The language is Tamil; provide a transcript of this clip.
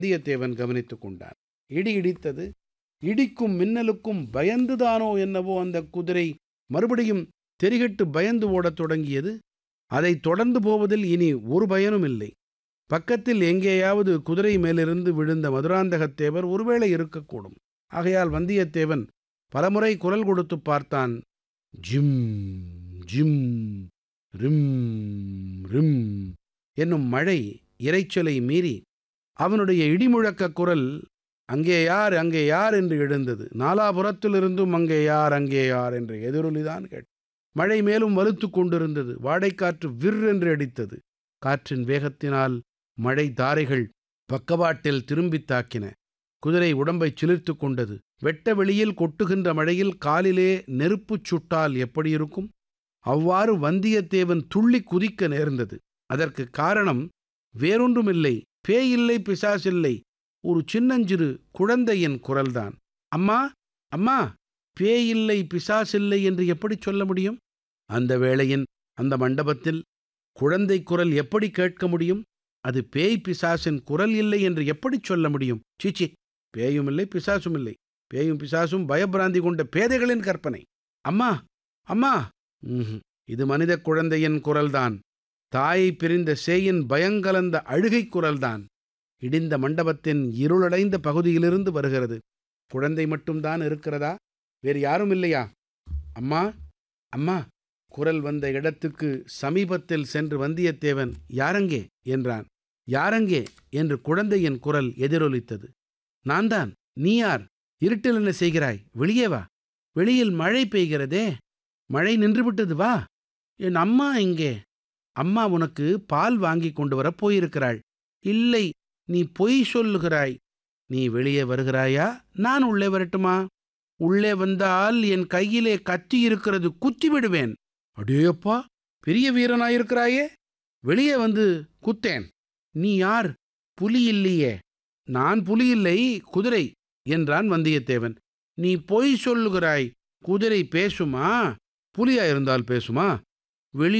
வந்தியத்தேவன் கவனித்துக் கொண்டான். இடி இடித்தது. இடிக்கும் மின்னலுக்கும் பயந்துதானோ என்னவோ அந்த குதிரை மறுபடியும் தெரிகெட்டு பயந்து ஓடத் தொடங்கியது. அதைத் தொடர்ந்து போவதில் இனி ஒரு பயனும் இல்லை. பக்கத்தில் எங்கேயாவது குதிரை மேலிருந்து விழுந்த மதுராந்தகத்தேவர் ஒருவேளை இருக்கக்கூடும். ஆகையால் வந்தியத்தேவன் பலமுறை குரல் கொடுத்துப் பார்த்தான். ஜிம் ஜிம் ரிம் ரிம் என்னும் மழை இரைச்சலை மீறி அவனுடைய இடிமுழக்க குரல் அங்கே யார் அங்கே யார் என்று எழுந்தது. நாலாபுறத்திலிருந்தும் அங்கே யார் என்ற எதிரொலிதான் கேட்டது. மழை மேலும் வலுத்துக் கொண்டிருந்தது. வாடைக்காற்று விர் என்று அடித்தது. காற்றின் வேகத்தினால் மழை தாரைகள் பக்கவாட்டில் திரும்பித் தாக்கின. குதிரை உடம்பைச் சிலிர்த்து கொண்டது. வெட்ட வெளியில் கொட்டுகின்ற மழையில் காலிலே நெருப்புச் சுட்டால் எப்படி இருக்கும்? அவ்வாறு வந்தியத்தேவன் துள்ளி குதிக்க நேர்ந்தது. அதற்கு காரணம் வேறொன்றுமில்லை, பேயில்லை, பிசாசில்லை, ஒரு சின்னஞ்சிறு குழந்தையின் குரல்தான். அம்மா, அம்மா, பேயில்லை, பிசாசில்லை என்று எப்படி சொல்ல முடியும்? அந்த வேளையின் அந்த மண்டபத்தில் குழந்தை குரல் எப்படி கேட்க முடியும்? அது பேய் பிசாசின் குரல் இல்லை என்று எப்படி சொல்ல முடியும்? சீச்சி, பேயும் இல்லை, பிசாசும் இல்லை. பேயும் பிசாசும் பயப்பிராந்தி கொண்ட பேதைகளின் கற்பனை. அம்மா, அம்மா, இது மனித குழந்தையின் குரல்தான். தாயை பிரிந்த சேயின் பயங்கலந்த அழுகை குரல்தான். இடிந்த மண்டபத்தின் இருளடைந்த பகுதியிலிருந்து வருகிறது. குழந்தை மட்டும்தான் இருக்கிறதா? வேறு யாரும் இல்லையா? அம்மா, அம்மா. குரல் வந்த இடத்துக்கு சமீபத்தில் சென்று வந்தியத்தேவன் யாரங்கே என்றான். யாரங்கே என்று குழந்தையின் குரல் எதிரொலித்தது. நான்தான். நீ யார்? இருட்டில் என்ன செய்கிறாய்? வெளியே வா. வெளியில் மழை பெய்கிறதே. மழை நின்றுவிட்டது, வா. என் அம்மா எங்கே? அம்மா உனக்கு பால் வாங்கி கொண்டு வரப் போயிருக்கிறாள். இல்லை, நீ பொய் சொல்லுகிறாய். நீ வெளியே வருகிறாயா? நான் உள்ளே வரட்டுமா? உள்ளே வந்தால் என் கையிலே கத்தி இருக்கிறது, குத்தி விடுவேன். அடேயப்பா, பெரிய வீரனாயிருக்கிறாயே. வெளியே வந்து குத்தேன். நீ யார்? புலி இல்லையே. நான் புலி இல்லை, குதிரை என்றான் வந்தியத்தேவன். நீ பொய் சொல்லுகிறாய். குதிரை பேசுமா? புலியாயிருந்தால் பேசுமா? வெளி